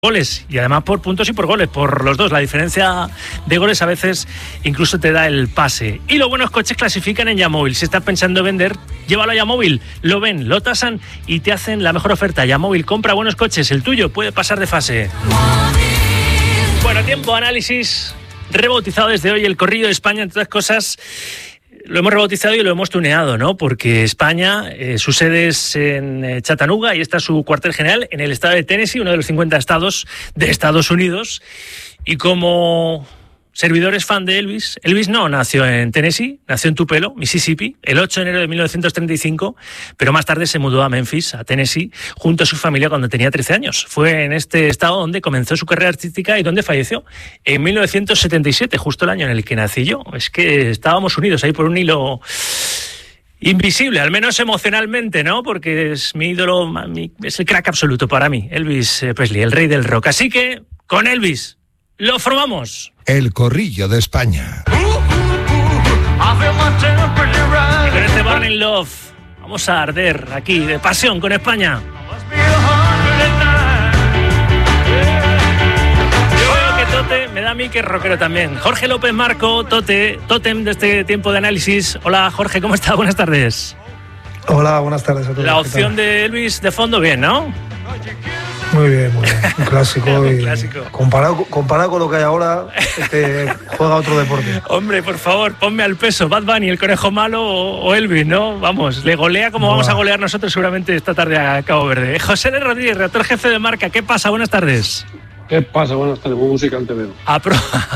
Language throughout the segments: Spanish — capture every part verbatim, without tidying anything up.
goles y además por puntos y por goles, por los dos. La diferencia de goles a veces incluso te da el pase. Y los buenos coches clasifican en Yamóvil. Si estás pensando en vender, llévalo a Yamóvil. Lo ven, lo tasan y te hacen la mejor oferta. Yamóvil, compra buenos coches. El tuyo puede pasar de fase. Bueno, tiempo, análisis. Rebautizado desde hoy el Corrillo de España, entre otras cosas. Lo hemos rebautizado y lo hemos tuneado, ¿no? Porque España, eh, su sede es en eh, Chattanooga y está su cuartel general en el estado de Tennessee, uno de los cincuenta estados de Estados Unidos. Y como servidores fan de Elvis, Elvis no nació en Tennessee, nació en Tupelo, Mississippi, el ocho de enero de mil novecientos treinta y cinco, pero más tarde se mudó a Memphis, a Tennessee, junto a su familia cuando tenía trece años. Fue en este estado donde comenzó su carrera artística y donde falleció, en mil novecientos setenta y siete, justo el año en el que nací yo. Es que estábamos unidos ahí por un hilo invisible, al menos emocionalmente, ¿no? Porque es mi ídolo, mi, es el crack absoluto para mí, Elvis Presley, el rey del rock. Así que, con Elvis, lo formamos. El Corrillo de España. Y con este Burning Love vamos a arder aquí de pasión con España. Yo veo que Tote me da a mí que es rockero también. Jorge López Marco, Tote, Totem de este tiempo de análisis. Hola Jorge, ¿cómo estás? Buenas tardes. Hola, buenas tardes a todos. La opción de Elvis de fondo, bien, ¿no? Muy bien, muy bien. Un clásico. Un y clásico. Comparado, comparado con lo que hay ahora, este juega otro deporte. Hombre, por favor, ponme al peso. Bad Bunny, el conejo malo o, o Elvis, ¿no? Vamos, le golea como Buah. Vamos a golear nosotros seguramente esta tarde a Cabo Verde. José L. Rodríguez, redactor jefe de Marca. ¿Qué pasa? Buenas tardes. ¿Qué pasa? Buenas tardes, muy musicante veo. Apro...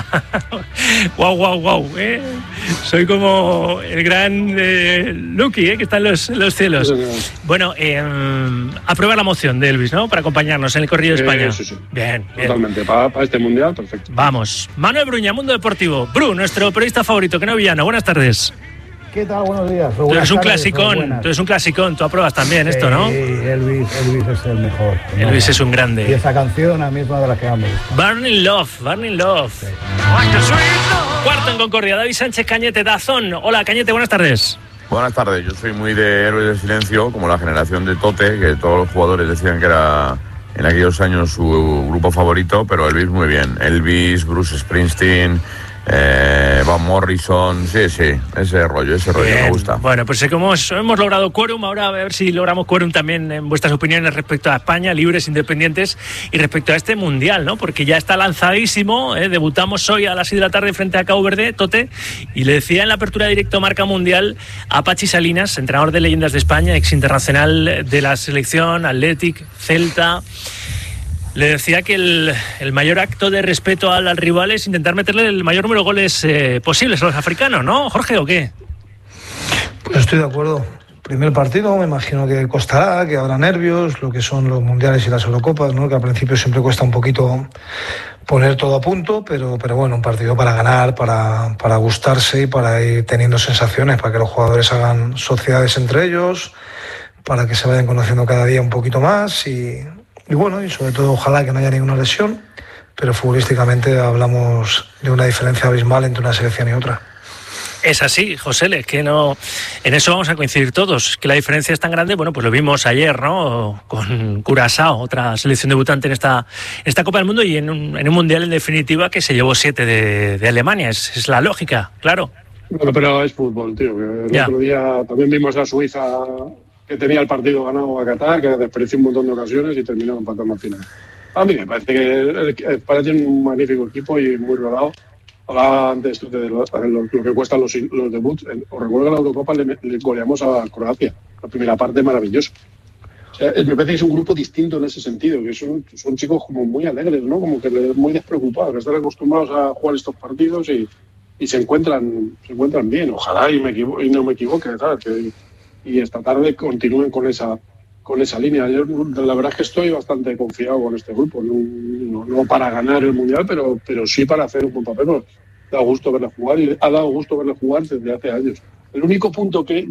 wow, wow, wow. ¿eh? Soy como el gran eh, Lucky, ¿eh? Que está en los, en los cielos. Sí, sí. Bueno, eh, aprueba la moción de Elvis, ¿no? Para acompañarnos en el Corrillo de España. Eh, sí, sí. Bien, bien. Totalmente, para, para este mundial, perfecto. Vamos. Manuel Bruña, Mundo Deportivo. Bru, nuestro periodista favorito, que no villano. Buenas tardes. ¿Qué tal? Buenos días. Tú eres un clasicón, tú eres un clasicón, tú apruebas también esto, ¿no? Sí, Elvis, Elvis es el mejor. Elvis no, es un grande. Y esa canción a mí es una de las que más me gusta. Burning Love, Burning Love. Sí. Cuarto en Concordia, David Sánchez Cañete, Dazón. Hola, Cañete, buenas tardes. Buenas tardes, yo soy muy de Héroes del Silencio, como la generación de Tote, que todos los jugadores decían que era en aquellos años su grupo favorito, pero Elvis muy bien. Elvis, Bruce Springsteen... Eh, Van Morrison, sí, sí, ese rollo, ese rollo. Bien. Me gusta. Bueno, pues como hemos, hemos logrado quórum, ahora a ver si logramos quórum también en vuestras opiniones respecto a España, libres, independientes, y respecto a este mundial, ¿no? Porque ya está lanzadísimo, ¿eh? Debutamos hoy a las seis de la tarde frente a Cabo Verde, Tote, y le decía en la apertura directo Marca Mundial a Pachi Salinas, entrenador de Leyendas de España, ex internacional de la selección, Athletic, Celta. Le decía que el, el mayor acto de respeto al, al rival es intentar meterle el mayor número de goles eh, posibles a los africanos, ¿no, Jorge, o qué? Pues estoy de acuerdo. Primer partido, me imagino que costará, que habrá nervios, lo que son los mundiales y las Eurocopas, ¿no? Que al principio siempre cuesta un poquito poner todo a punto, pero, pero bueno, un partido para ganar, para, para gustarse y para ir teniendo sensaciones, para que los jugadores hagan sociedades entre ellos, para que se vayan conociendo cada día un poquito más y... Y bueno, y sobre todo ojalá que no haya ninguna lesión, pero futbolísticamente hablamos de una diferencia abismal entre una selección y otra. Es así, José, es que no, en eso vamos a coincidir todos, que la diferencia es tan grande. Bueno, pues lo vimos ayer, ¿no? Con Curazao, otra selección debutante en esta, en esta Copa del Mundo y en un, en un Mundial en definitiva que se llevó siete de, de Alemania. Es, es la lógica, claro. Bueno, pero es fútbol, tío. El ya. Otro día también vimos a Suiza, que tenía el partido ganado a Qatar, que desperdició un montón de ocasiones y terminó empatando al final. A mí me parece que parece un magnífico equipo y muy rodado. Hablaba antes de lo, lo, lo que cuestan los, los debuts. Os recuerdo que en la Eurocopa le, le goleamos a Croacia. La primera parte maravillosa. O sea, me parece que es un grupo distinto en ese sentido, que son, son chicos como muy alegres, ¿no? Como que muy despreocupados, que están acostumbrados a jugar estos partidos y, y se encuentran se encuentran bien. Ojalá y, me equivo- y no me equivoque, ¿sabes? Que, y esta tarde continúen con esa con esa línea. Yo la verdad es que estoy bastante confiado con este grupo, no, no, no para ganar el Mundial, pero, pero sí para hacer un buen papel. Nos da gusto verle jugar y ha dado gusto verle jugar desde hace años. El único punto que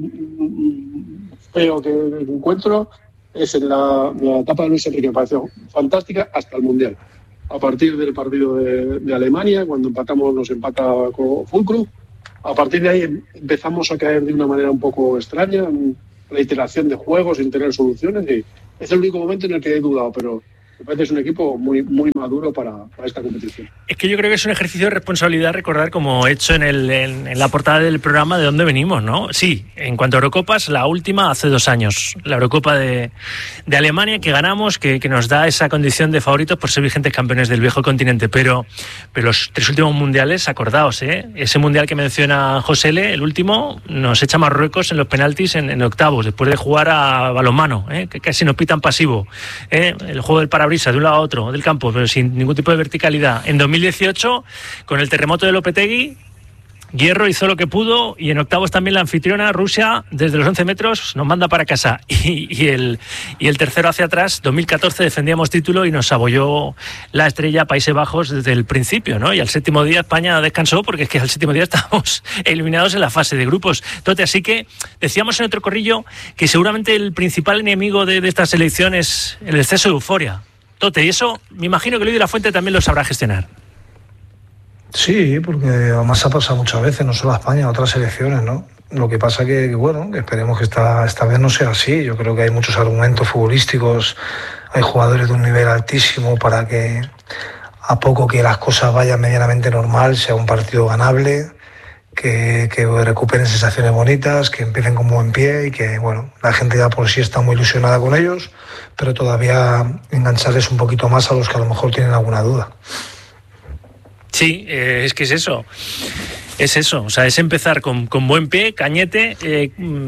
veo que encuentro es en la, la etapa de Luis Enrique, me pareció fantástica hasta el Mundial. A partir del partido de, de Alemania, cuando empatamos, nos empata con Fulcrum. A partir de ahí empezamos a caer de una manera un poco extraña, la iteración de juegos sin tener soluciones, y es el único momento en el que he dudado, pero Me parece que es un equipo muy, muy maduro para, para esta competición. Es que yo creo que es un ejercicio de responsabilidad recordar, como he hecho en, el, en, en la portada del programa, de dónde venimos, ¿no? Sí, en cuanto a Eurocopas, la última hace dos años, la Eurocopa de, de Alemania, que ganamos, que, que nos da esa condición de favoritos por ser vigentes campeones del viejo continente, pero, pero los tres últimos mundiales, acordaos, ¿eh? Ese mundial que menciona José L., el último, nos echa Marruecos en los penaltis en, en octavos, después de jugar a balonmano, ¿eh? Que casi nos pitan pasivo, ¿eh? El juego del parabrisas de un lado a otro del campo, pero sin ningún tipo de verticalidad. En dos mil dieciocho, con el terremoto de Lopetegui, Hierro hizo lo que pudo, y en octavos también la anfitriona Rusia, desde los once metros, nos manda para casa. Y, y, el, y el tercero hacia atrás, dos mil catorce, defendíamos título y nos abolló la estrella Países Bajos desde el principio, ¿no? Y al séptimo día España descansó, porque es que al séptimo día estábamos eliminados en la fase de grupos. Entonces, así que decíamos en otro corrillo que seguramente el principal enemigo de, de esta selección es el exceso de euforia. Tote, y eso me imagino que Luis de la Fuente también lo sabrá gestionar. Sí, porque además ha pasado muchas veces, no solo a España, a otras selecciones, ¿no? Lo que pasa que, que bueno, que esperemos que esta, esta vez no sea así. Yo creo que hay muchos argumentos futbolísticos, hay jugadores de un nivel altísimo para que a poco que las cosas vayan medianamente normal, sea un partido ganable, que, que recuperen sensaciones bonitas, que empiecen con buen pie y que, bueno, la gente ya por sí está muy ilusionada con ellos, pero todavía engancharles un poquito más a los que a lo mejor tienen alguna duda. Sí, eh, es que es eso, es eso, o sea, es empezar con, con buen pie, Cañete. Eh,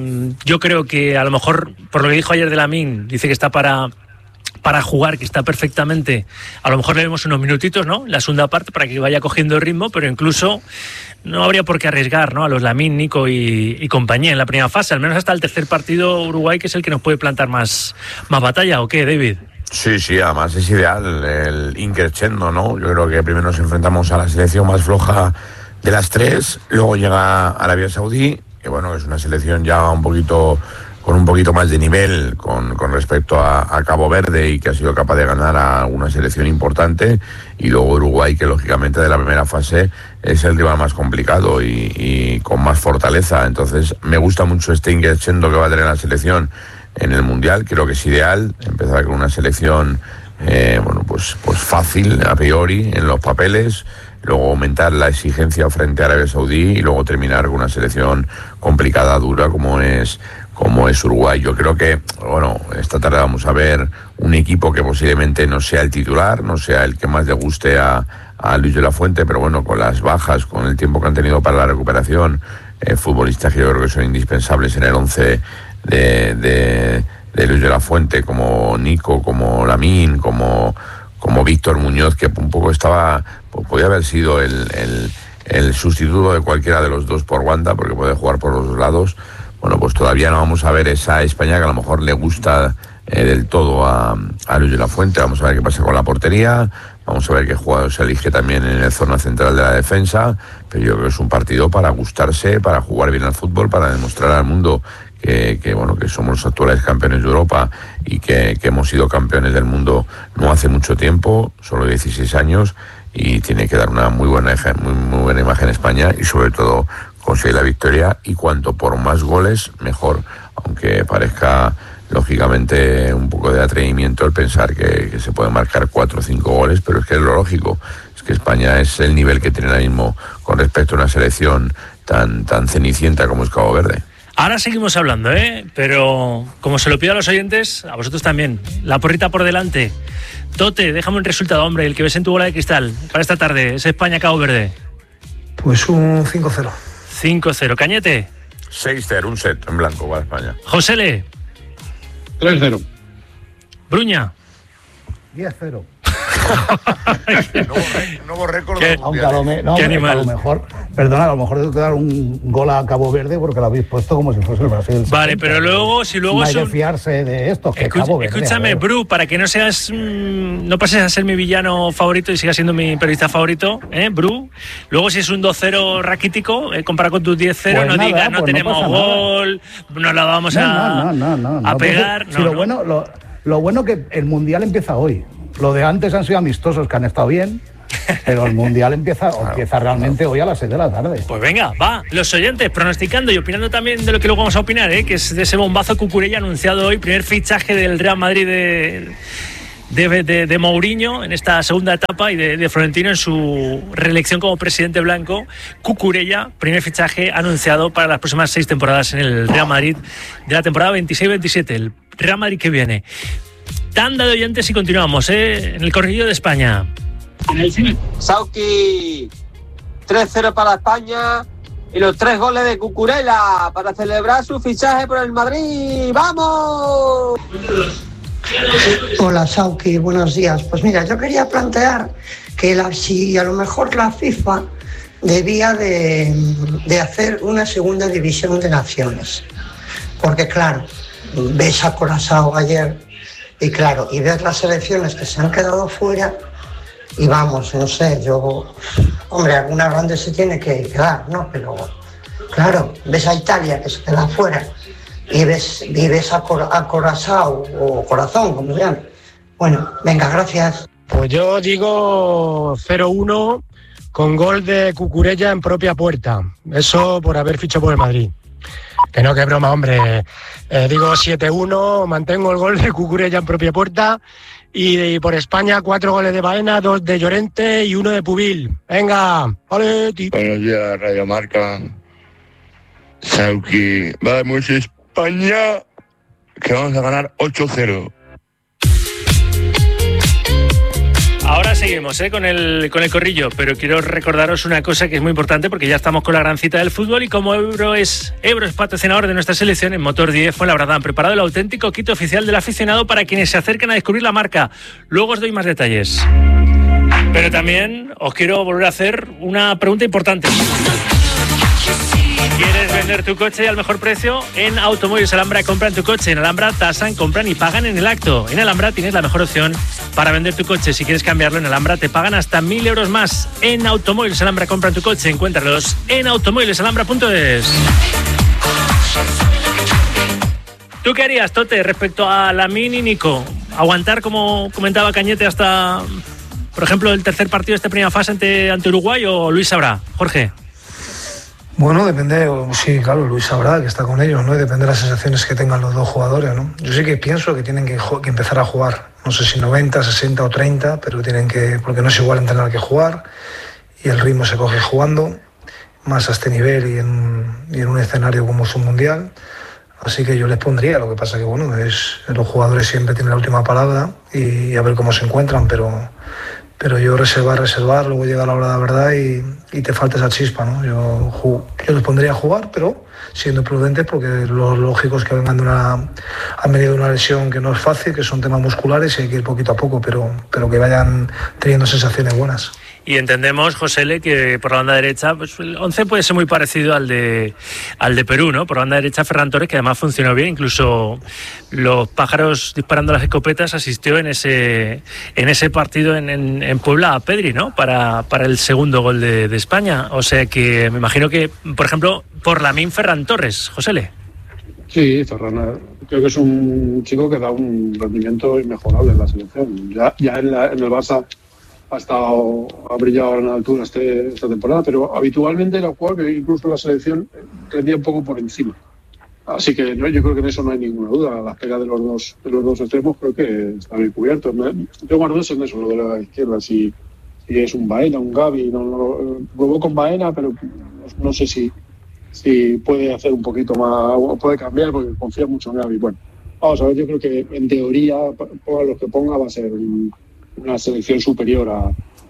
yo creo que a lo mejor, por lo que dijo ayer de Lamine, dice que está para, para jugar, que está perfectamente, a lo mejor le vemos unos minutitos, ¿no?, la segunda parte, para que vaya cogiendo el ritmo, pero incluso no habría por qué arriesgar, ¿no?, a los Lamine, Nico y, y compañía en la primera fase, al menos hasta el tercer partido Uruguay, que es el que nos puede plantar más, más batalla, ¿o qué, David? Sí, sí, además es ideal el increchendo, ¿no? Yo creo que primero nos enfrentamos a la selección más floja de las tres, luego llega Arabia Saudí, que bueno, es una selección ya un poquito con un poquito más de nivel con, con respecto a, a Cabo Verde, y que ha sido capaz de ganar a una selección importante, y luego Uruguay, que lógicamente de la primera fase es el rival más complicado y, y con más fortaleza. Entonces me gusta mucho este increchendo que va a tener la selección en el Mundial. Creo que es ideal empezar con una selección eh, bueno, pues, pues fácil a priori en los papeles, luego aumentar la exigencia frente a Arabia Saudí y luego terminar con una selección complicada, dura, como es como es Uruguay. Yo creo que, bueno, esta tarde vamos a ver un equipo que posiblemente no sea el titular, no sea el que más le guste a, a Luis de la Fuente, pero bueno, con las bajas, con el tiempo que han tenido para la recuperación, eh, futbolistas que yo creo que son indispensables en el once de, de, de Luis de la Fuente, como Nico, como Lamine, como, como Víctor Muñoz, que un poco estaba, pues podía haber sido el, el, el sustituto de cualquiera de los dos por Wanda, porque puede jugar por los dos lados. Bueno, pues todavía no vamos a ver esa España que a lo mejor le gusta eh, del todo a, a Luis de la Fuente. Vamos a ver qué pasa con la portería, vamos a ver qué jugador se elige también en la zona central de la defensa, pero yo creo que es un partido para gustarse, para jugar bien al fútbol, para demostrar al mundo que, que bueno, que somos los actuales campeones de Europa y que, que hemos sido campeones del mundo no hace mucho tiempo, solo dieciséis años, y tiene que dar una muy buena, muy, muy buena imagen España, y sobre todo conseguir la victoria, y cuanto por más goles mejor, aunque parezca lógicamente un poco de atrevimiento el pensar que, que se pueden marcar cuatro o cinco goles, pero es que es lo lógico, es que España es el nivel que tiene ahora mismo con respecto a una selección tan, tan cenicienta como es Cabo Verde. Ahora seguimos hablando, ¿eh? Pero como se lo pido a los oyentes, a vosotros también, la porrita por delante. Tote, déjame un resultado, hombre, el que ves en tu bola de cristal para esta tarde, es España-Cabo Verde. Pues un cinco cero. cinco cero. Cañete. seis cero, un set en blanco para España. José Le. tres cero. Bruña. diez cero. Nuevo récord. Aunque a lo, me, no, ¿Qué hombre, animal? a lo mejor, perdona, a lo mejor tengo que dar un gol a Cabo Verde porque lo habéis puesto como si fuese el Brasil. Vale, pero luego, si luego no hay son... que fiarse de esto, que Escuch- Cabo Verde. Escúchame, Bru, para que no seas, mmm, no pases a ser mi villano favorito y sigas siendo mi periodista favorito, ¿eh, Bru? Luego, si es un dos cero raquítico, eh, comparado con tus diez cero, Pues no nada, digas, no pues no tenemos pasa gol, no la vamos no, a, no, no, no, no, a no, pegar. pues, No, si lo no. bueno, lo, lo bueno que el Mundial empieza hoy. Lo de antes han sido amistosos que han estado bien, pero el Mundial empieza, empieza realmente hoy a las seis de la tarde. Pues venga, va, los oyentes pronosticando y opinando también de lo que luego vamos a opinar, ¿eh? Que es de ese bombazo Cucurella anunciado hoy, primer fichaje del Real Madrid de, de, de, de Mourinho en esta segunda etapa y de, de Florentino en su reelección como presidente blanco. Cucurella, primer fichaje anunciado para las próximas seis temporadas en el Real Madrid de la temporada veintiséis veintisiete, el Real Madrid que viene. Tanda de oyentes y continuamos, ¿eh? En el corrillo de España. Sauki, tres cero para España y los tres goles de Cucurella para celebrar su fichaje por el Madrid. ¡Vamos! Hola Sauki, buenos días. Pues mira, yo quería plantear que la, si a lo mejor la FIFA debía de, de hacer una segunda división de naciones, porque claro, ves a Curazao ayer y claro, y ves las selecciones que se han quedado fuera y vamos, no sé, yo, hombre, alguna grande se tiene que quedar, ¿no? Pero claro, ves a Italia que se queda fuera y ves, y ves a, Cor- a Curazao o Corazón, como vean. Bueno, venga, gracias. Pues yo digo cero uno con gol de Cucurella en propia puerta. Eso por haber fichado por el Madrid. Que no, que broma, hombre. Eh, digo siete uno, mantengo el gol de Cucurella en propia puerta. Y, y por España, cuatro goles de Baena, dos de Llorente y uno de Pubil. Venga, vale. Buenos días, Radio Marca. Sauki, vamos España, que vamos a ganar ocho cero. Ahora seguimos ¿eh? con, el, con el corrillo, pero quiero recordaros una cosa que es muy importante porque ya estamos con la gran cita del fútbol y como Ebro es, Ebro es patrocinador de nuestra selección, en Motor diez Fuenlabrada han preparado el auténtico kit oficial del aficionado para quienes se acercan a descubrir la marca. Luego os doy más detalles. Pero también os quiero volver a hacer una pregunta importante. ¿Quieres vender tu coche al mejor precio? En Automóviles Alhambra compran tu coche. En Alhambra tasan, compran y pagan en el acto. En Alhambra tienes la mejor opción para vender tu coche. Si quieres cambiarlo en Alhambra te pagan hasta mil euros más. En Automóviles Alhambra compran tu coche. Encuéntralos en automóviles alhambra punto es. ¿Tú qué harías, Tote, respecto a Lamine y Nico? ¿Aguantar, como comentaba Cañete, hasta, por ejemplo, el tercer partido de esta primera fase ante, ante Uruguay o Luis sabrá? Jorge. Bueno, depende, sí, claro, Luis sabrá que está con ellos, ¿no? Y depende de las sensaciones que tengan los dos jugadores, ¿no? Yo sí que pienso que tienen que, que empezar a jugar, no sé si noventa, sesenta o treinta, pero tienen que, porque no es igual entrenar que jugar, y el ritmo se coge jugando, más a este nivel y en, y en un escenario como es un mundial. Así que yo les pondría, lo que pasa que, bueno, es, los jugadores siempre tienen la última palabra y, y a ver cómo se encuentran, pero... pero yo reservar, reservar, luego llega la hora de la verdad y, y te falta esa chispa, ¿no? Yo, yo les pondría a jugar, pero siendo prudentes, porque lo lógico es que vengan de una, han venido de una lesión que no es fácil, que son temas musculares y hay que ir poquito a poco, pero, pero que vayan teniendo sensaciones buenas. Y entendemos, Josele, que por la banda derecha pues el once puede ser muy parecido al de al de Perú, ¿no? Por la banda derecha Ferran Torres, que además funcionó bien, incluso los pájaros disparando las escopetas asistió en ese en ese partido en, en, en Puebla a Pedri, ¿no? Para, para el segundo gol de, de España. O sea que me imagino que, por ejemplo, por Lamine Ferran Torres, Josele. Sí, Ferran, creo que es un chico que da un rendimiento inmejorable en la selección. Ya, ya en, la, en el Barça ha estado ha brillado en la altura este, esta temporada, pero habitualmente era un jugador que incluso la selección rendía un poco por encima. Así que no, yo creo que en eso no hay ninguna duda. Las pegas de los dos de los dos extremos creo que están bien cubiertos. Tengo más dudas en eso, lo de la izquierda, si, si es un Baena, un Gavi. No, no, probó con Baena, pero no, no sé si, si puede hacer un poquito más, o puede cambiar, porque confía mucho en Gavi. Bueno, vamos a ver, yo creo que en teoría, ponga lo que ponga, va a ser un, una selección superior a,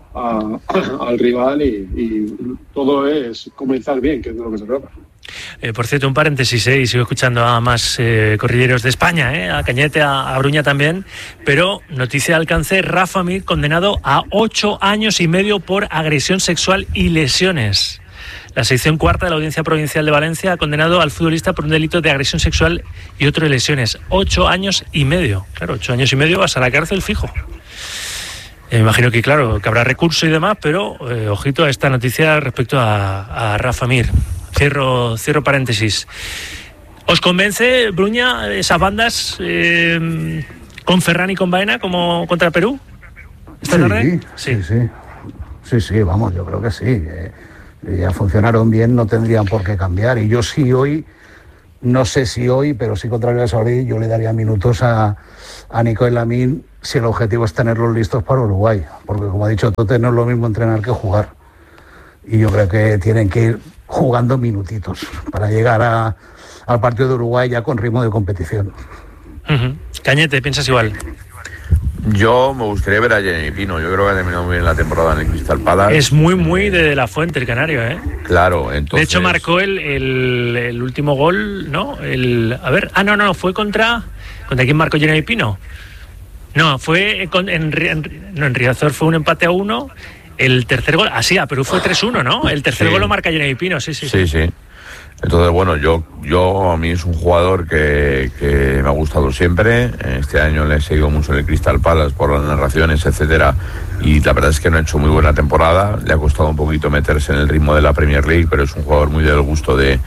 a, al rival y, y todo es comenzar bien, que es de lo que se trata. Eh, por cierto, un paréntesis, eh, y sigo escuchando a más eh, corrilleros de España, eh, a Cañete, a, a Bruña también, pero noticia de alcance: Rafa Mir condenado a ocho años y medio por agresión sexual y lesiones. La sección cuarta de la Audiencia Provincial de Valencia ha condenado al futbolista por un delito de agresión sexual y otro de lesiones. Ocho años y medio. Claro, ocho años y medio vas a la cárcel fijo. Me imagino que, claro, que habrá recurso y demás, pero eh, ojito a esta noticia respecto a, a Rafa Mir. Cierro, cierro paréntesis. ¿Os convence, Bruña, esas bandas eh, con Ferran y con Baena como contra Perú esta sí, tarde? Sí, sí, sí, sí, vamos, yo creo que sí. Eh, ya funcionaron bien, no tendrían por qué cambiar. Y yo sí hoy, no sé si hoy, pero sí contra el Saudí, yo le daría minutos a, a Nico Lamine si el objetivo es tenerlos listos para Uruguay, porque como ha dicho Tote, no es lo mismo entrenar que jugar. Y yo creo que tienen que ir jugando minutitos para llegar a, al partido de Uruguay ya con ritmo de competición. Uh-huh. Cañete, ¿piensas igual? Yo me gustaría ver a Jeremy Pino. Yo creo que ha terminado muy bien la temporada en el Crystal Palace. Es muy, muy de, de la Fuente, el canario, ¿eh? Claro, entonces... De hecho, marcó el, el, el último gol, ¿no? El, a ver, ah, no, no, fue contra... ¿Contra quién marcó Jeremy Pino? No, fue con, en, en, no, en Riazor fue un empate a uno. El tercer gol, así, ah, sí, a Perú fue tres uno, ¿no? El tercer sí. gol lo marca Jeremy Pino, sí, sí, sí. Sí, sí. Entonces, bueno, yo, yo a mí es un jugador que, que me ha gustado siempre. Este año le he seguido mucho en el Crystal Palace por las narraciones, etcétera. Y la verdad es que no ha hecho muy buena temporada. Le ha costado un poquito meterse en el ritmo de la Premier League, pero es un jugador muy del gusto de,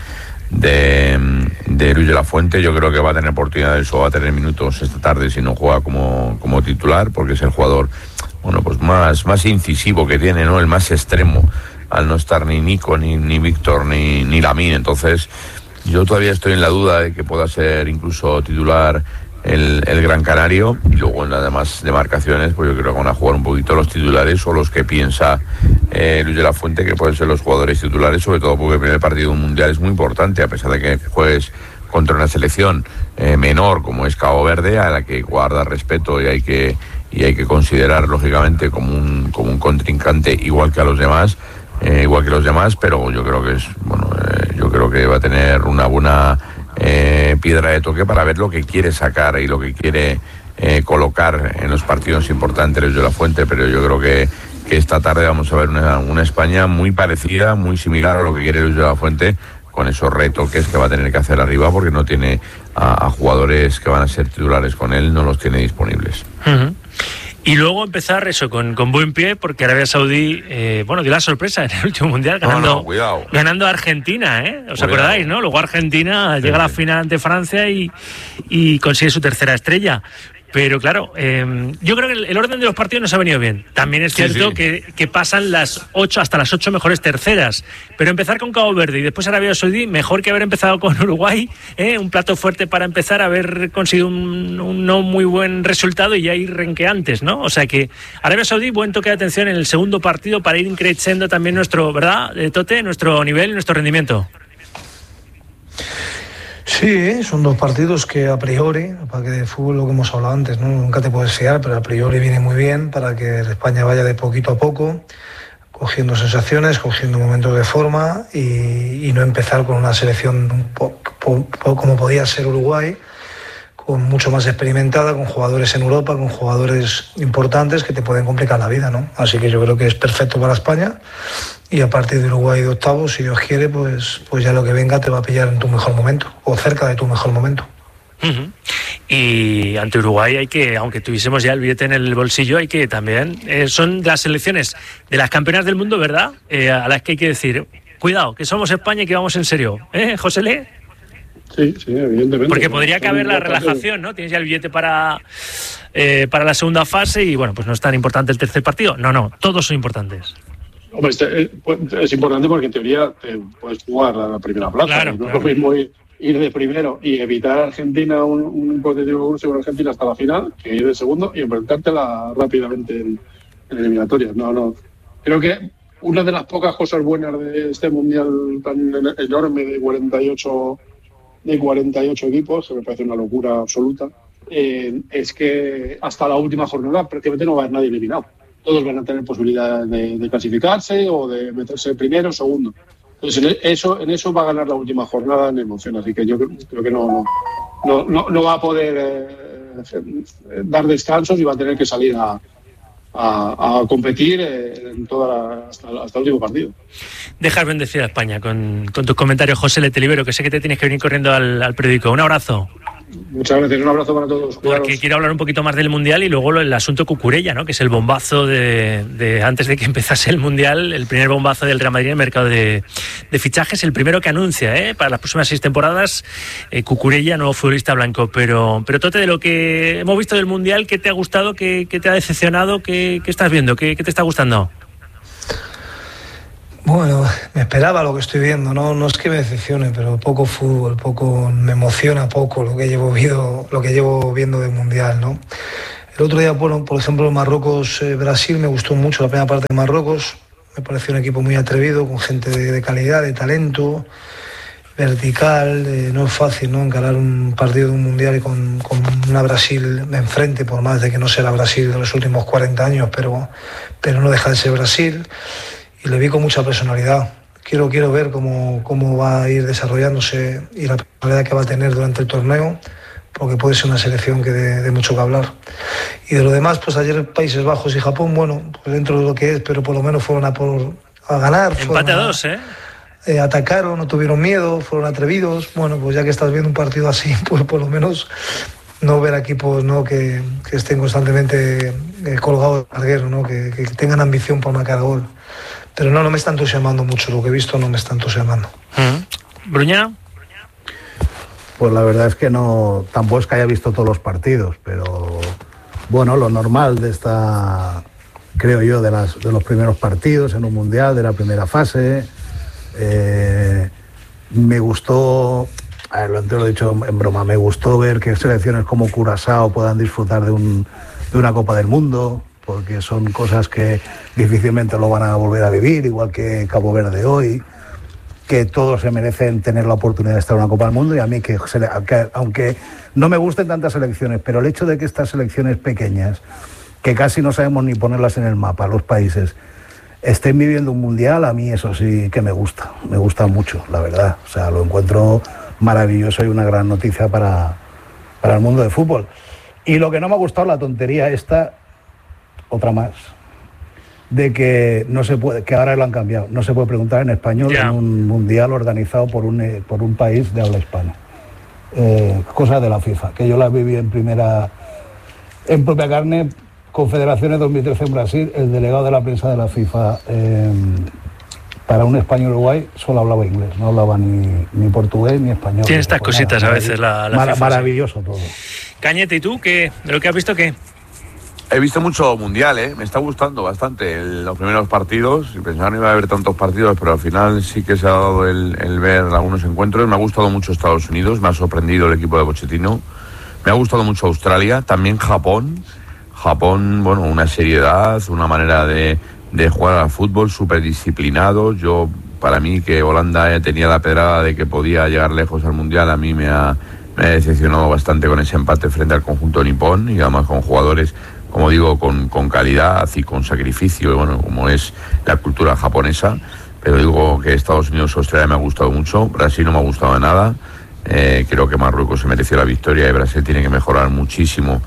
de, de Luis de la Fuente. Yo creo que va a tener oportunidades o va a tener minutos esta tarde si no juega como, como titular, porque es el jugador, bueno, pues más, más incisivo que tiene, ¿no? El más extremo, al no estar ni Nico, ni, ni Víctor, ni, ni Lamine. Entonces yo todavía estoy en la duda de que pueda ser incluso titular el, el Gran Canario, y luego en las demás demarcaciones pues yo creo que van a jugar un poquito los titulares o los que piensa eh, Luis de la Fuente que pueden ser los jugadores titulares, sobre todo porque el primer partido mundial es muy importante, a pesar de que juegues contra una selección eh, menor como es Cabo Verde, a la que guarda respeto y hay que, y hay que considerar lógicamente como un, como un contrincante igual que a los demás. Eh, igual que los demás, pero yo creo que es bueno, eh, yo creo que va a tener una buena eh, piedra de toque para ver lo que quiere sacar y lo que quiere eh, colocar en los partidos importantes de la Fuente. Pero yo creo que, que esta tarde vamos a ver una, una España muy parecida, muy similar a lo que quiere Luis de la Fuente, con esos retoques que va a tener que hacer arriba, porque no tiene a, a jugadores que van a ser titulares con él, no los tiene disponibles. Uh-huh. Y luego empezar eso con, con buen pie, porque Arabia Saudí, eh, bueno, dio la sorpresa en el último mundial ganando, no, no, ganando a Argentina, ¿eh? ¿Os cuidado. acordáis, no? Luego Argentina sí, llega a la final ante Francia y, y consigue su tercera estrella. Pero claro, eh, yo creo que el, el orden de los partidos nos ha venido bien. También es cierto sí, sí. Que, que pasan las ocho hasta las ocho mejores terceras. Pero empezar con Cabo Verde y después Arabia Saudí, mejor que haber empezado con Uruguay, ¿eh? Un plato fuerte para empezar, haber conseguido un, un no muy buen resultado y ya ir renqueantes, ¿no? O sea que Arabia Saudí, buen toque de atención en el segundo partido para ir increciendo también nuestro, ¿verdad, Tote? Nuestro nivel y nuestro rendimiento. Sí, son dos partidos que a priori, para que de fútbol lo que hemos hablado antes, ¿no? Nunca te puedes fiar, pero a priori viene muy bien para que España vaya de poquito a poco, cogiendo sensaciones, cogiendo momentos de forma y, y no empezar con una selección un po, po, po, como podía ser Uruguay, con mucho más experimentada, con jugadores en Europa, con jugadores importantes que te pueden complicar la vida, ¿no? Así que yo creo que es perfecto para España. Y a partir de Uruguay de octavos, si Dios quiere, pues, pues ya lo que venga te va a pillar en tu mejor momento, o cerca de tu mejor momento. Uh-huh. Y ante Uruguay hay que, aunque tuviésemos ya el billete en el bolsillo, hay que también, eh, son de las selecciones de las campeonas del mundo, ¿verdad? Eh, a las que hay que decir, cuidado, que somos España y que vamos en serio. ¿Eh, José Le? Sí, sí, evidentemente. Porque podría caber la relajación, ¿no? Tienes ya el billete para, eh, para la segunda fase y, bueno, pues no es tan importante el tercer partido. No, no, todos son importantes. Hombre, este, es importante porque en teoría te puedes jugar a la primera plaza. Claro, no claro. Es lo mismo ir, ir de primero y evitar a Argentina un, un hipotético cruce con Argentina hasta la final que ir de segundo y enfrentártela rápidamente en, en eliminatorias. No, no. Creo que una de las pocas cosas buenas de este mundial tan enorme de cuarenta y ocho de cuarenta y ocho equipos, que me parece una locura absoluta, eh, es que hasta la última jornada prácticamente no va a haber nadie eliminado. Todos van a tener posibilidad de, de clasificarse o de meterse primero o segundo. Entonces, en eso, en eso va a ganar la última jornada en emoción. Así que yo creo, creo que no, no, no, no va a poder eh, dar descansos y va a tener que salir a, a, a competir en toda la, hasta, hasta el último partido. Dejas bendecir a España con, con tus comentarios, José Le, te libero, que sé que te tienes que venir corriendo al, al periódico. Un abrazo. Muchas gracias, un abrazo para todos. Cuidados. Porque quiero hablar un poquito más del Mundial y luego el asunto Cucurella, ¿no? Que es el bombazo de, de antes de que empezase el Mundial, el primer bombazo del Real Madrid en el mercado de, de fichajes, el primero que anuncia, ¿eh? Para las próximas seis temporadas, eh, Cucurella, nuevo futbolista blanco. Pero, pero Tote, de lo que hemos visto del Mundial, ¿qué te ha gustado? ¿Qué, qué te ha decepcionado? ¿Qué, qué estás viendo? ¿Qué, qué te está gustando? Bueno, me esperaba lo que estoy viendo, no, no es que me decepcione, pero poco fútbol, poco me emociona poco lo que llevo viendo, lo que llevo viendo del Mundial, ¿no? El otro día, bueno, por ejemplo, Marruecos-Brasil, me gustó mucho la primera parte de Marruecos. Me pareció un equipo muy atrevido, con gente de, de calidad, de talento, vertical. Eh, no es fácil, ¿no?, encarar un partido de un mundial y con, con una Brasil enfrente, por más de que no sea la Brasil de los últimos cuarenta años, pero, pero no deja de ser Brasil. Y le vi con mucha personalidad. Quiero, quiero ver cómo, cómo va a ir desarrollándose y la personalidad que va a tener durante el torneo, porque puede ser una selección que de, de mucho que hablar. Y de lo demás, pues ayer Países Bajos y Japón, bueno, pues dentro de lo que es, pero por lo menos fueron a, por, a ganar. Empate a dos, ¿eh? Eh, atacaron, no tuvieron miedo, fueron atrevidos. Bueno, pues ya que estás viendo un partido así, pues por lo menos no ver equipos, ¿no?, que, que estén constantemente eh, colgados del larguero, ¿no?, que, que tengan ambición por marcar gol. Pero no, no me está entusiasmando mucho, lo que he visto no me está entusiasmando. ¿Mm? ¿Bruña? Pues la verdad es que no, tampoco es que haya visto todos los partidos, pero bueno, lo normal de esta, creo yo, de, las, de los primeros partidos en un mundial, de la primera fase. Eh, me gustó, a ver, antes lo he dicho en broma, me gustó ver que selecciones como Curazao puedan disfrutar de, un, de una Copa del Mundo, porque son cosas que difícilmente lo van a volver a vivir, igual que Cabo Verde hoy, que todos se merecen tener la oportunidad de estar en una Copa del Mundo. Y a mí, que, que aunque no me gusten tantas selecciones, pero el hecho de que estas selecciones pequeñas, que casi no sabemos ni ponerlas en el mapa, los países, estén viviendo un mundial, a mí eso sí que me gusta, me gusta mucho, la verdad. O sea, lo encuentro maravilloso y una gran noticia para, para el mundo del fútbol. Y lo que no me ha gustado, la tontería esta, otra más, de que no se puede, que ahora lo han cambiado, no se puede preguntar en español yeah. en un mundial organizado por un, por un país de habla hispana. Eh, cosas de la FIFA, que yo las viví en primera, en propia carne. Confederaciones dos mil trece en Brasil, el delegado de la prensa de la FIFA eh, para un España-Uruguay solo hablaba inglés, no hablaba ni, ni portugués ni español. Tiene estas pues cositas nada, a veces la, la mar, FIFA. Maravilloso sí. Todo. Cañete, ¿y tú qué? ¿De lo que has visto qué? He visto mucho mundial, ¿eh? Me está gustando bastante el, los primeros partidos. Pensaba que no iba a haber tantos partidos, pero al final sí que se ha dado el, el ver algunos encuentros. Me ha gustado mucho Estados Unidos, me ha sorprendido el equipo de Pochettino. Me ha gustado mucho Australia, también Japón. Japón, bueno, una seriedad, una manera de, de jugar al fútbol súper disciplinado. Yo, para mí, que Holanda tenía la pedrada de que podía llegar lejos al Mundial, a mí me ha, me ha decepcionado bastante con ese empate frente al conjunto nipón, y además con jugadores, como digo, con, con calidad y con sacrificio, bueno, como es la cultura japonesa. Pero digo que Estados Unidos y Australia me ha gustado mucho, Brasil no me ha gustado nada. Eh, creo que Marruecos se mereció la victoria y Brasil tiene que mejorar muchísimo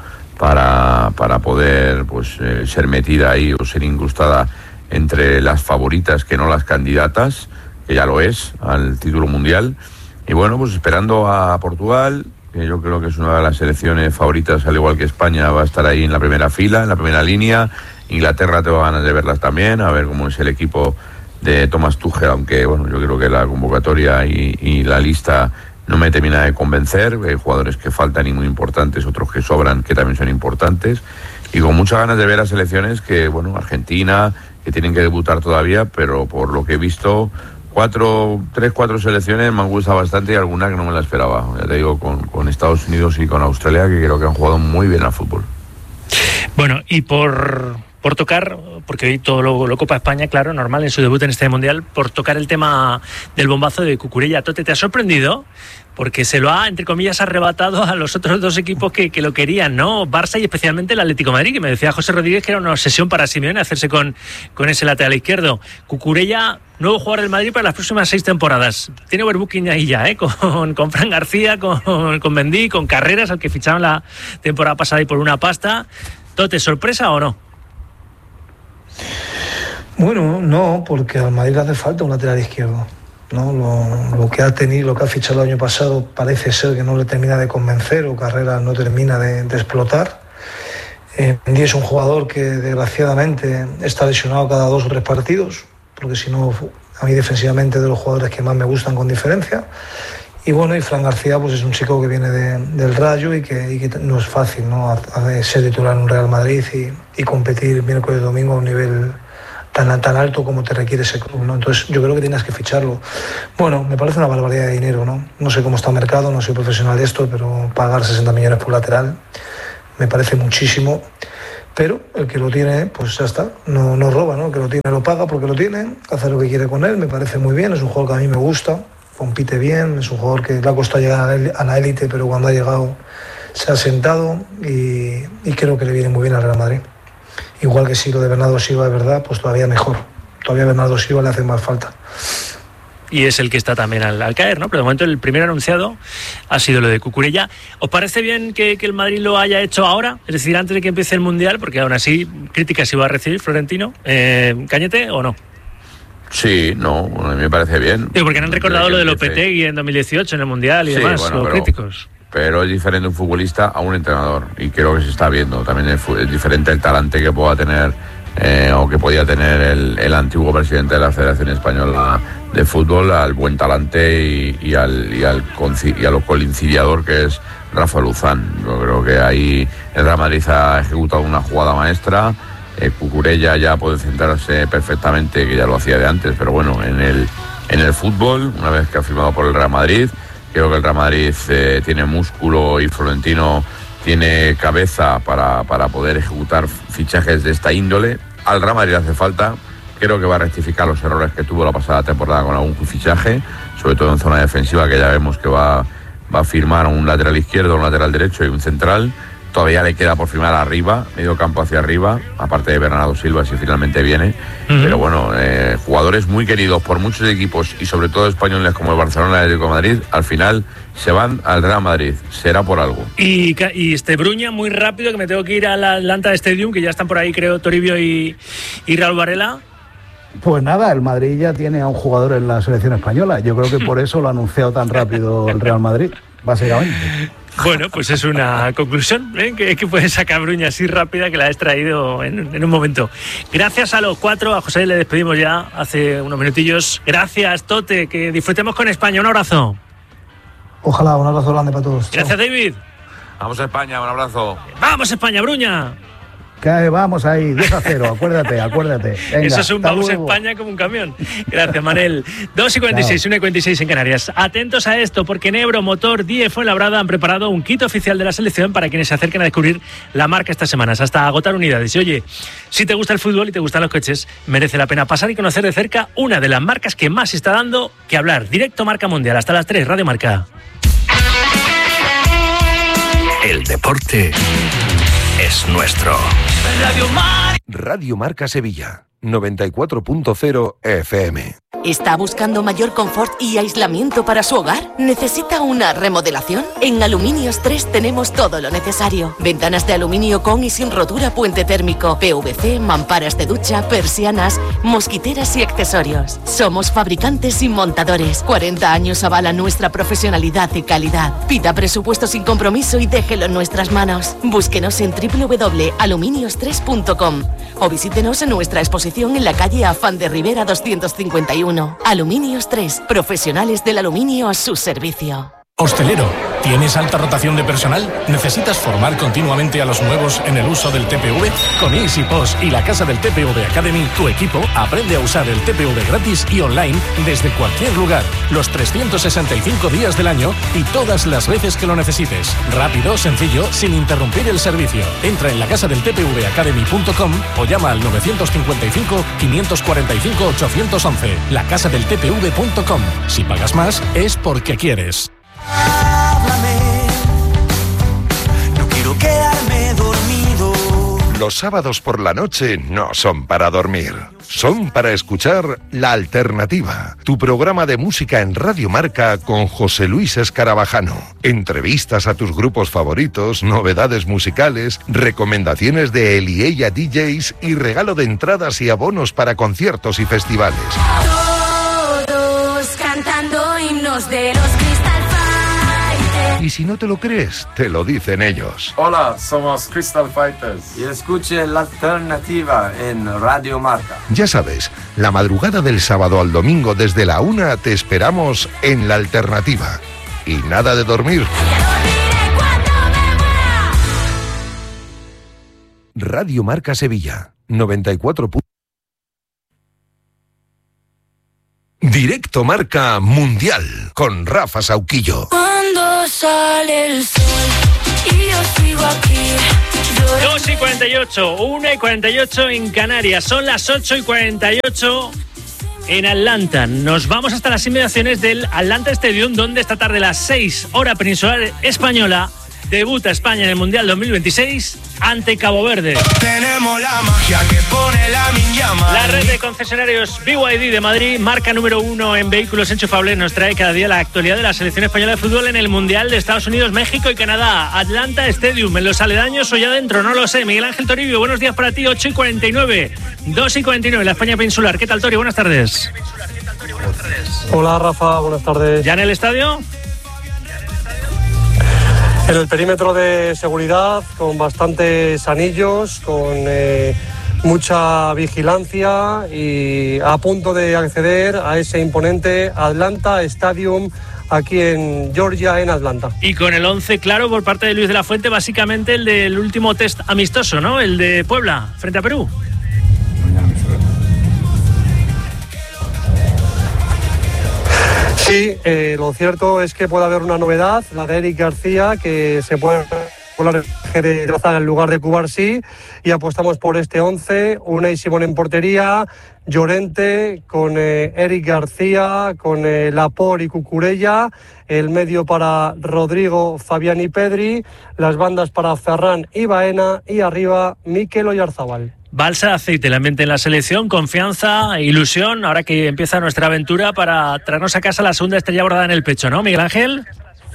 para, para poder pues eh, ser metida ahí o ser incrustada entre las favoritas, que no las candidatas, que ya lo es, al título mundial. Y bueno, pues esperando a Portugal, que yo creo que es una de las selecciones favoritas, al igual que España, va a estar ahí en la primera fila, en la primera línea. Inglaterra tengo ganas de verlas también, a ver cómo es el equipo de Thomas Tuchel, aunque bueno, yo creo que la convocatoria y, y la lista no me termina de convencer. Hay jugadores que faltan y muy importantes, otros que sobran que también son importantes, y con muchas ganas de ver a selecciones que, bueno, Argentina, que tienen que debutar todavía, pero por lo que he visto, cuatro, tres, cuatro selecciones me han gustado bastante y alguna que no me la esperaba. Ya te digo, con, con Estados Unidos y con Australia, que creo que han jugado muy bien al fútbol. Bueno, y por... por tocar, porque hoy todo lo, lo Copa España, claro, normal en su debut en este Mundial, por tocar el tema del bombazo de Cucurella. Tote, ¿te ha sorprendido? Porque se lo ha, entre comillas, arrebatado a los otros dos equipos que, que lo querían, ¿no? Barça y especialmente el Atlético de Madrid, que me decía José Rodríguez que era una obsesión para Simeone hacerse con, con ese lateral izquierdo. Cucurella, nuevo jugador del Madrid para las próximas seis temporadas. Tiene overbooking ahí ya, ¿eh? Con, con Fran García, con, con Mendy, con Carreras, al que ficharon la temporada pasada y por una pasta. Tote, ¿sorpresa o no? Bueno, no, porque al Madrid le hace falta un lateral izquierdo, ¿no? Lo, lo que ha tenido, lo que ha fichado el año pasado parece ser que no le termina de convencer, o Carrera no termina de, de explotar. Eh, Mendy es un jugador que desgraciadamente está lesionado cada dos o tres partidos, porque si no, a mí defensivamente de los jugadores que más me gustan con diferencia. Y bueno, y Fran García pues es un chico que viene de, del Rayo y que, y que no es fácil, ¿no? A, a ser titular en un Real Madrid y, y competir miércoles y domingo a un nivel tan, tan alto como te requiere ese club, ¿no? Entonces yo creo que tienes que ficharlo. Bueno, me parece una barbaridad de dinero, ¿no? No sé cómo está el mercado, no soy profesional de esto, pero pagar sesenta millones por lateral me parece muchísimo, pero el que lo tiene, pues ya está, no, no roba, ¿no? El que lo tiene lo paga porque lo tiene, hace lo que quiere con él, me parece muy bien, es un jugador que a mí me gusta, compite bien, es un jugador que le ha costado llegar a la élite, pero cuando ha llegado se ha sentado y, y creo que le viene muy bien al Real Madrid. Igual que si lo de Bernardo Silva de verdad, pues todavía mejor, todavía a Bernardo Silva le hace más falta. Y es el que está también al, al caer, ¿no? Pero de momento el primer anunciado ha sido lo de Cucurella. ¿Os parece bien que, que el Madrid lo haya hecho ahora? Es decir, antes de que empiece el Mundial, porque aún así críticas iba a recibir Florentino. Eh, ¿Cañete o no? Sí, no, a mí me parece bien. Digo, porque han recordado lo de Lopetegui en dos mil dieciocho en el Mundial y sí, demás, bueno, los pero, críticos. Pero es diferente un futbolista a un entrenador y creo que se está viendo. También es, es diferente el talante que pueda tener eh, o que podía tener el, el antiguo presidente de la Federación Española de Fútbol al buen talante y, y, al, y, al, y a lo conciliador que es Rafa Luzán. Yo creo que ahí el Real Madrid ha ejecutado una jugada maestra. Eh, Cucurella ya puede centrarse perfectamente, que ya lo hacía de antes, pero bueno, en el, en el fútbol, una vez que ha firmado por el Real Madrid, creo que el Real Madrid eh, tiene músculo y Florentino tiene cabeza para, para poder ejecutar fichajes de esta índole. Al Real Madrid hace falta, creo que va a rectificar los errores que tuvo la pasada temporada con algún fichaje, sobre todo en zona defensiva, que ya vemos que va, va a firmar un lateral izquierdo, un lateral derecho y un central. Todavía le queda por firmar arriba, medio campo hacia arriba, aparte de Bernardo Silva si finalmente viene. Uh-huh. Pero bueno, eh, jugadores muy queridos por muchos equipos y sobre todo españoles como el Barcelona y el Atlético de Madrid, al final se van al Real Madrid, será por algo. Y, y este Bruña, muy rápido, que me tengo que ir al Atlanta Stadium, que ya están por ahí creo Toribio y, y Raúl Varela. Pues nada, el Madrid ya tiene a un jugador en la selección española, yo creo que por eso lo ha anunciado tan rápido el Real Madrid, básicamente. Bueno, pues es una conclusión ¿eh? que, que puede sacar Bruña así rápida que la has traído en, en un momento. Gracias a los cuatro, a José le despedimos ya hace unos minutillos. Gracias, Tote, que disfrutemos con España. Un abrazo. Ojalá, un abrazo grande para todos. Gracias, Chao. David. Vamos a España, un abrazo. Vamos España, Bruña. Que vamos ahí, diez a cero, acuérdate, acuérdate. Venga, eso es un vamos a España como un camión. Gracias, Manel. dos y cuarenta y seis, una y cuarenta y seis en Canarias. Atentos a esto, porque Nebro, Motor, D I E Fuenlabrada han preparado un kit oficial de la selección para quienes se acerquen a descubrir la marca estas semanas, hasta agotar unidades. Y oye, si te gusta el fútbol y te gustan los coches, merece la pena pasar y conocer de cerca una de las marcas que más está dando que hablar. Directo Marca Mundial, hasta las tres, Radio Marca. El deporte es nuestro. Radio Marca. Radio Marca Sevilla, noventa y cuatro punto cero F M. ¿Está buscando mayor confort y aislamiento para su hogar? ¿Necesita una remodelación? En Aluminios tres tenemos todo lo necesario. Ventanas de aluminio con y sin rotura, puente térmico, P V C, mamparas de ducha, persianas, mosquiteras y accesorios. Somos fabricantes y montadores. cuarenta años avalan nuestra profesionalidad y calidad. Pida presupuesto sin compromiso y déjelo en nuestras manos. Búsquenos en doble u doble u doble u punto aluminios tres punto com o visítenos en nuestra exposición en la calle Afán de Rivera doscientos cincuenta y uno. Aluminios tres, profesionales del aluminio a su servicio. Hostelero, ¿tienes alta rotación de personal? ¿Necesitas formar continuamente a los nuevos en el uso del T P V? Con EasyPost y la casa del T P V Academy, tu equipo aprende a usar el T P V gratis y online desde cualquier lugar, los trescientos sesenta y cinco días del año y todas las veces que lo necesites. Rápido, sencillo, sin interrumpir el servicio. Entra en la casa del T P V academy punto com o llama al nueve cinco cinco, cinco cuatro cinco, ocho uno uno. La casa del T P V punto com. Si pagas más, es porque quieres. Háblame, no quiero quedarme dormido. Los sábados por la noche no son para dormir, son para escuchar La Alternativa, tu programa de música en Radio Marca con José Luis Escarabajano. Entrevistas a tus grupos favoritos, novedades musicales, recomendaciones de él y ella D Js y regalo de entradas y abonos para conciertos y festivales. Todos cantando himnos de los Crystal Fighters. Y si no te lo crees, te lo dicen ellos. Hola, somos Crystal Fighters. Y escuche La Alternativa en Radio Marca. Ya sabes, la madrugada del sábado al domingo desde la una te esperamos en La Alternativa. Y nada de dormir. Radio Marca Sevilla, noventa y cuatro. Directo Marca Mundial con Rafa Sauquillo. Cuando sale el sol. y yo sigo aquí. dos y cuarenta y ocho, una y cuarenta y ocho en Canarias. Son las ocho y cuarenta y ocho en Atlanta. Nos vamos hasta las inmediaciones del Atlanta Stadium, donde esta tarde a las seis, hora peninsular española, debuta España en el Mundial dos mil veintiséis ante Cabo Verde. Tenemos la magia que pone la llama. La red de concesionarios B Y D de Madrid, marca número uno en vehículos enchufables, nos trae cada día la actualidad de la selección española de fútbol en el Mundial de Estados Unidos, México y Canadá. Atlanta Stadium, en los aledaños o ya dentro, no lo sé. Miguel Ángel Toribio, buenos días para ti. Ocho y cuarenta y nueve, dos y cuarenta y nueve, la España peninsular. ¿Qué tal, Tori? Buenas tardes. Hola, Rafa, buenas tardes. ¿Ya en el estadio? En el perímetro de seguridad, con bastantes anillos, con eh, mucha vigilancia y a punto de acceder a ese imponente Atlanta Stadium aquí en Georgia, en Atlanta. Y con el once claro por parte de Luis de la Fuente, básicamente el del último test amistoso, ¿no? El de Puebla, frente a Perú. Sí, eh, lo cierto es que puede haber una novedad, la de Eric García, que se puede volar de trazar en lugar de Cubarsí, y apostamos por este once, Unai Simón en portería, Llorente con eh, Eric García, con eh, Laporte y Cucurella, el medio para Rodrigo, Fabián y Pedri, las bandas para Ferran y Baena, y arriba Mikel Oyarzabal. Balsa de aceite, el ambiente en la selección, confianza, ilusión, ahora que empieza nuestra aventura para traernos a casa la segunda estrella bordada en el pecho, ¿no, Miguel Ángel?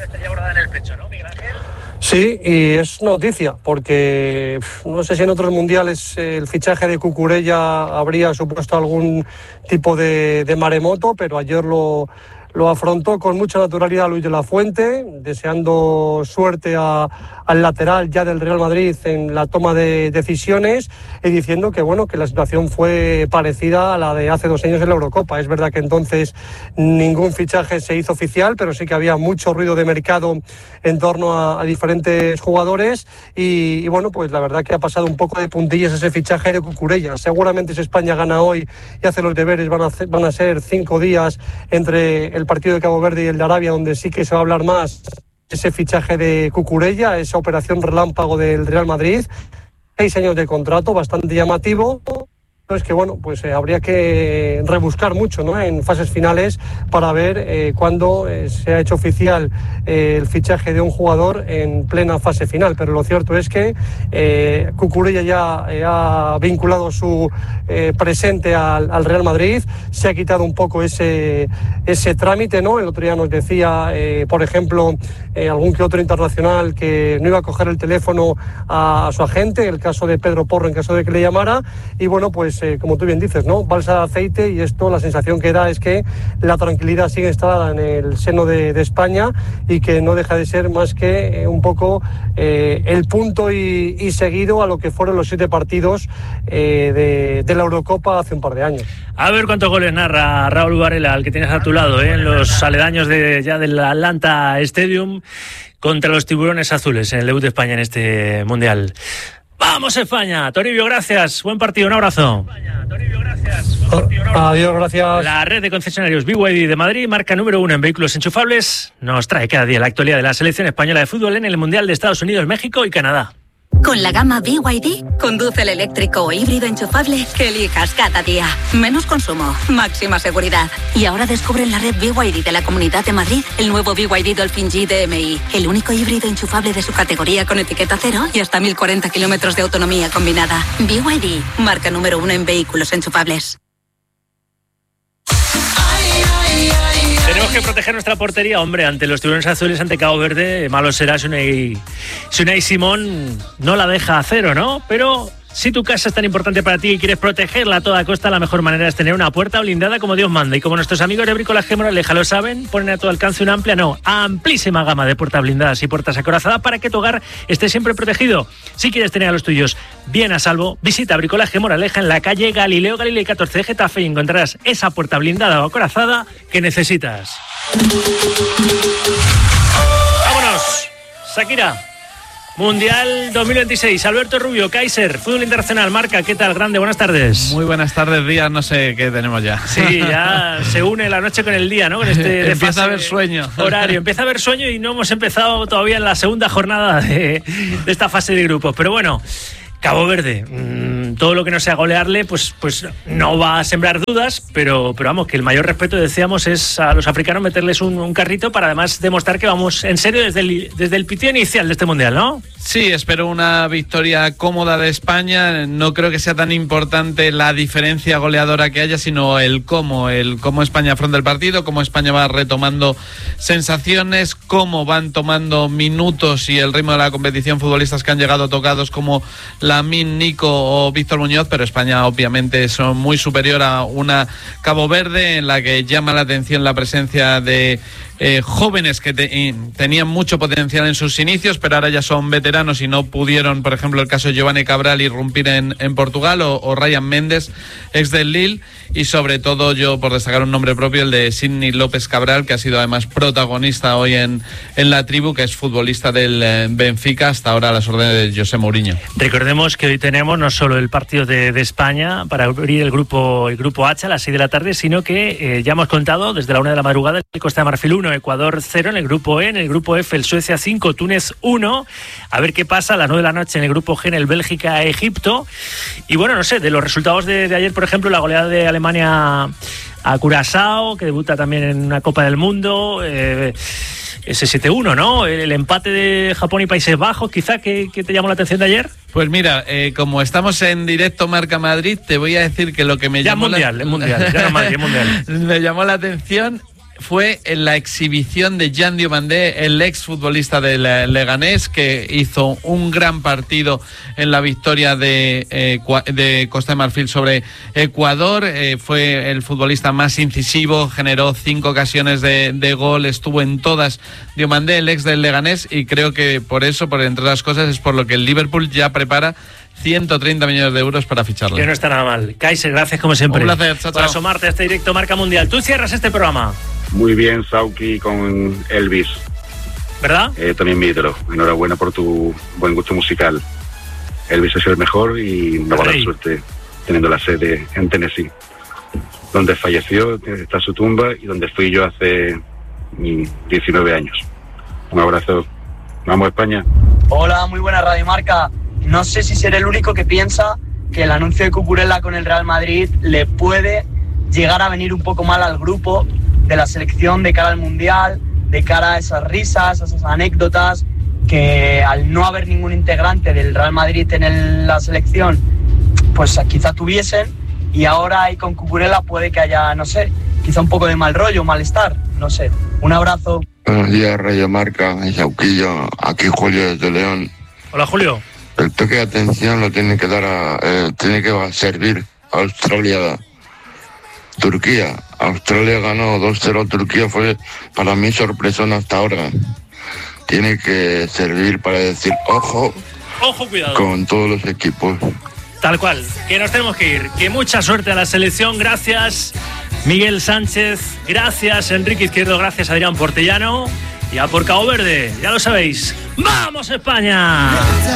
Sí, y es noticia, porque no sé si en otros mundiales el fichaje de Cucurella habría supuesto algún tipo de, de maremoto, pero ayer lo... Lo afrontó con mucha naturalidad Luis de la Fuente, deseando suerte a, al lateral ya del Real Madrid en la toma de decisiones y diciendo que bueno que la situación fue parecida a la de hace dos años en la Eurocopa. Es verdad que entonces ningún fichaje se hizo oficial, pero sí que había mucho ruido de mercado en torno a, a diferentes jugadores y, y bueno, pues la verdad que ha pasado un poco de puntillas ese fichaje de Cucurella. Seguramente si España gana hoy y hace los deberes van a, hacer, van a ser cinco días entre el partido de Cabo Verde y el de Arabia, donde sí que se va a hablar más ese fichaje de Cucurella, esa operación relámpago del Real Madrid. Seis años de contrato, bastante llamativo. Es que bueno, pues eh, habría que rebuscar mucho, ¿no?, en fases finales para ver eh, cuándo eh, se ha hecho oficial eh, el fichaje de un jugador en plena fase final. Pero lo cierto es que eh, Cucurella ya eh, ha vinculado su eh, presente al, al Real Madrid, se ha quitado un poco ese, ese trámite, ¿no? El otro día nos decía, eh, por ejemplo, eh, algún que otro internacional que no iba a coger el teléfono a, a su agente, el caso de Pedro Porro en caso de que le llamara, y bueno, pues Eh, como tú bien dices, ¿no?, balsa de aceite, y esto la sensación que da es que la tranquilidad sigue instalada en el seno de, de España y que no deja de ser más que eh, un poco eh, el punto y, y seguido a lo que fueron los siete partidos eh, de, de la Eurocopa hace un par de años. A ver cuántos goles narra Raúl Varela, al que tienes a tu lado, ¿eh?, en los aledaños de, ya del Atlanta Stadium contra los tiburones azules en el debut de España en este Mundial. ¡Vamos, España! Toribio, gracias. Buen partido, un abrazo. Adiós, gracias. La red de concesionarios B Y D de Madrid, marca número uno en vehículos enchufables, nos trae cada día la actualidad de la selección española de fútbol en el Mundial de Estados Unidos, México y Canadá. Con la gama B Y D, conduce el eléctrico o híbrido enchufable que elijas cada día. Menos consumo, máxima seguridad. Y ahora descubre en la red B Y D de la Comunidad de Madrid el nuevo B Y D Dolphin G D M I, el único híbrido enchufable de su categoría con etiqueta cero y hasta mil cuarenta kilómetros de autonomía combinada. B Y D, marca número uno en vehículos enchufables. Tenemos que proteger nuestra portería, hombre, ante los tiburones azules, ante Cabo Verde. Malo será si Unai, si Unai Simón no la deja a cero, ¿no? Pero si tu casa es tan importante para ti y quieres protegerla a toda costa, la mejor manera es tener una puerta blindada como Dios manda. Y como nuestros amigos de Bricolaje Moraleja lo saben, ponen a tu alcance una amplia, no, amplísima gama de puertas blindadas y puertas acorazadas para que tu hogar esté siempre protegido. Si quieres tener a los tuyos bien a salvo, visita Bricolaje Moraleja en la calle Galileo Galilei catorce de Getafe y encontrarás esa puerta blindada o acorazada que necesitas. ¡Vámonos! Shakira. Mundial dos mil veintiséis. Alberto Rubio, Kaiser, Fútbol Internacional, Marca, ¿qué tal? Grande, buenas tardes. Muy buenas tardes, días, no sé qué tenemos ya. Sí, ya se une la noche con el día, ¿no? Con este Empieza a haber sueño. Horario, empieza a haber sueño y no hemos empezado todavía en la segunda jornada de, de esta fase de grupos. Pero bueno, Cabo Verde, mmm, todo lo que no sea golearle, pues, pues no va a sembrar dudas, pero, pero vamos, que el mayor respeto, decíamos, es a los africanos meterles un, un carrito para además demostrar que vamos en serio desde el, desde el pitido inicial de este Mundial, ¿no? Sí, espero una victoria cómoda de España. No creo que sea tan importante la diferencia goleadora que haya, sino el cómo, el cómo España afronta el partido, cómo España va retomando sensaciones, cómo van tomando minutos y el ritmo de la competición futbolistas que han llegado tocados como Lamine, Nico o Víctor Muñoz, pero España obviamente es muy superior a una Cabo Verde en la que llama la atención la presencia de eh, jóvenes que te, tenían mucho potencial en sus inicios, pero ahora ya son veteranos y no pudieron, por ejemplo, el caso de Giovanni Cabral, irrumpir en, en Portugal, o, o Ryan Méndez, ex del Lille, y sobre todo yo, por destacar un nombre propio, el de Sidney López Cabral, que ha sido además protagonista hoy en, en la tribu, que es futbolista del eh, Benfica, hasta ahora a las órdenes de José Mourinho. Recordemos que hoy tenemos no solo el partido de, de España para abrir el grupo el grupo H a las seis de la tarde, sino que eh, ya hemos contado desde la una de la madrugada el Costa de Marfil uno, Ecuador cero en el grupo E, en el grupo F el Suecia cinco, Túnez uno, a ver qué pasa a las nueve de la noche en el grupo G en el Bélgica Egipto. Y bueno, no sé, de los resultados de, de ayer, por ejemplo, la goleada de Alemania a Curazao, que debuta también en una Copa del Mundo, eh, ese siete uno, ¿no? El, el empate de Japón y Países Bajos, quizá, que, que te llamó la atención de ayer. Pues mira, eh, como estamos en directo Marca Madrid, te voy a decir que lo que me ya llamó mundial, la... es mundial, ya no Madrid, es mundial. me llamó la atención fue en la exhibición de Jan Diomandé, el ex futbolista del Leganés, que hizo un gran partido en la victoria de, eh, de Costa de Marfil sobre Ecuador. Eh, fue el futbolista más incisivo, generó cinco ocasiones de, de gol, estuvo en todas Diomandé, el ex del Leganés, y creo que por eso, por entre otras cosas, es por lo que el Liverpool ya prepara ciento treinta millones de euros para ficharlo. Que no está nada mal. Kaiser, gracias como siempre. Un placer, chao, chao. Por asomarte a este directo Marca Mundial. Tú cierras este programa. Muy bien, Sauki, con Elvis. ¿Verdad? Eh, también mi ídolo. Enhorabuena por tu buen gusto musical. Elvis es el mejor y una buena suerte teniendo la sede en Tennessee, donde falleció, está su tumba, y donde fui yo hace diecinueve años. Un abrazo. Vamos, España. Hola, muy buena Radio Marca. No sé si seré el único que piensa que el anuncio de Cucurella con el Real Madrid le puede llegar a venir un poco mal al grupo de la selección de cara al Mundial, de cara a esas risas, a esas anécdotas, que al no haber ningún integrante del Real Madrid en el, la selección, pues quizá tuviesen, y ahora ahí con Cucurella puede que haya, no sé, quizá un poco de mal rollo, malestar, no sé. Un abrazo. Buenos días, Radio Marca, y Sauquillo, aquí Julio desde León. Hola, Julio. El toque de atención lo tiene que dar a, eh, tiene que servir a Australia, Turquía. Australia ganó dos cero a Turquía, fue para mí sorpresón hasta ahora. Tiene que servir para decir, ojo, ojo, cuidado, con todos los equipos. Tal cual, que nos tenemos que ir. Que mucha suerte a la selección. Gracias, Miguel Sánchez. Gracias, Enrique Izquierdo. Gracias, Adrián Portellano. Y a por Cabo Verde, ya lo sabéis. ¡Vamos, España!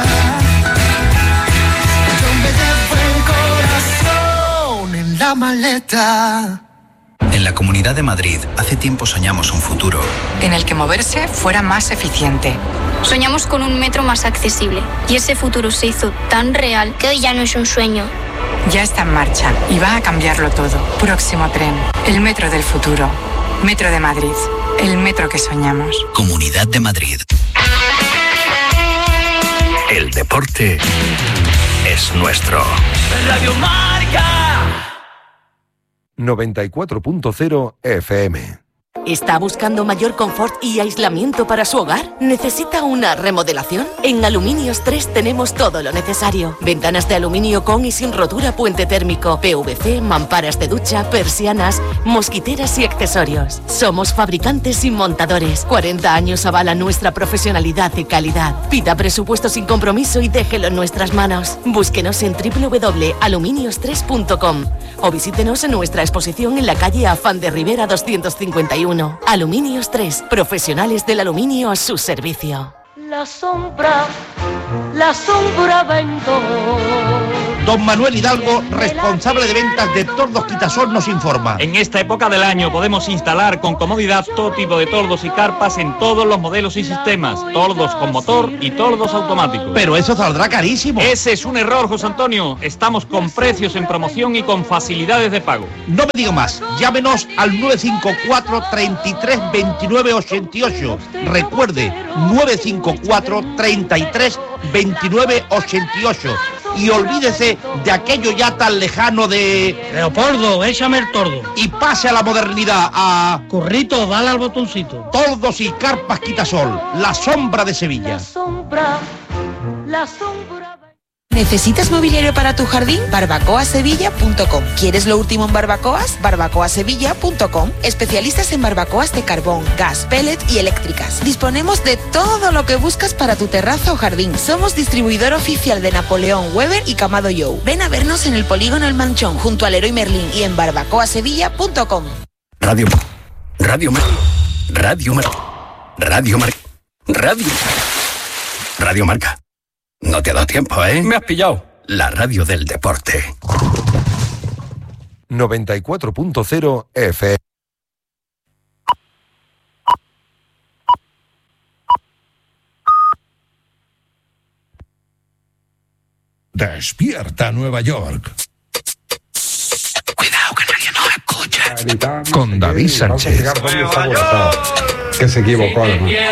En la maleta. En la Comunidad de Madrid, hace tiempo soñamos un futuro en el que moverse fuera más eficiente. Soñamos con un metro más accesible, y ese futuro se hizo tan real que hoy ya no es un sueño. Ya está en marcha y va a cambiarlo todo. Próximo tren, el metro del futuro. Metro de Madrid, el metro que soñamos. Comunidad de Madrid. El deporte es nuestro. Radio Marca noventa y cuatro punto cero F M. ¿Está buscando mayor confort y aislamiento para su hogar? ¿Necesita una remodelación? En Aluminios tres tenemos todo lo necesario. Ventanas de aluminio con y sin rotura, puente térmico, P V C, mamparas de ducha, persianas, mosquiteras y accesorios. Somos fabricantes y montadores. cuarenta años avalan nuestra profesionalidad y calidad. Pida presupuesto sin compromiso y déjelo en nuestras manos. Búsquenos en doble u doble u doble u punto aluminios tres punto com o visítenos en nuestra exposición en la calle Afán de Rivera doscientos cincuenta y uno. Aluminios tres, profesionales del aluminio a su servicio. La sombra la sombra ventó. Don Manuel Hidalgo, responsable de ventas de Tordos Quitasol, nos informa. En esta época del año podemos instalar con comodidad todo tipo de tordos y carpas en todos los modelos y sistemas. Tordos con motor y tordos automáticos. Pero eso saldrá carísimo. Ese es un error, José Antonio. Estamos con precios en promoción y con facilidades de pago. No me digo más. Llámenos al nueve cinco cuatro, treinta y tres, veintinueve ochenta y ocho. Recuerde, nueve cinco cuatro, treinta y tres, veintinueve ochenta y ocho. Y olvídese de aquello ya tan lejano de... Leopoldo, échame el tordo. Y pase a la modernidad, a... Currito, dale al botoncito. Tordos y carpas Quitasol, la sombra de Sevilla. La sombra, la sombra... ¿Necesitas mobiliario para tu jardín? barbacoa sevilla punto com. ¿Quieres lo último en barbacoas? barbacoa sevilla punto com. Especialistas en barbacoas de carbón, gas, pellet y eléctricas. Disponemos de todo lo que buscas para tu terraza o jardín. Somos distribuidor oficial de Napoleón, Weber y Camado Joe. Ven a vernos en el Polígono El Manchón, junto al Leroy Merlin, y en barbacoa sevilla punto com. Radio Radio Mar Radio Mar Radio Mar Radio Radio Marca. No te ha dado tiempo, ¿eh? Me has pillado. La radio del deporte. noventa y cuatro punto cero F M. Despierta Nueva York. Cuidado que nadie nos escucha. Con David Sánchez. Que se equivocó, además.